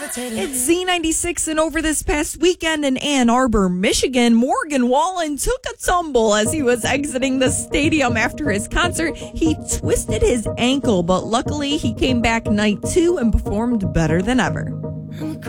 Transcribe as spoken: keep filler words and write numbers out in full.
It's Z ninety-six, and over this past weekend in Ann Arbor, Michigan, Morgan Wallen took a tumble as he was exiting the stadium after his concert. He twisted his ankle, but luckily he came back night two and performed better than ever.